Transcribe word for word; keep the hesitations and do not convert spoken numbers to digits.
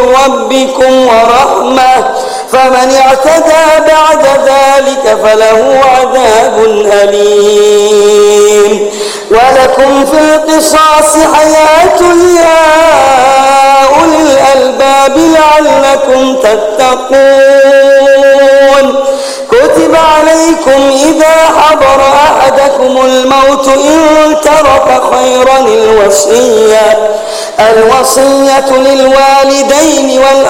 ربكم ورحمة فمن اعتدى بعد ذلك فله عذاب أليم ولكم في القصاص حياة يا أولي الألباب لعلكم تتقون كتب عليكم إذا حضر أحدكم الموت إن ترك خيرا الوصية الوصية للوالدين والأقربين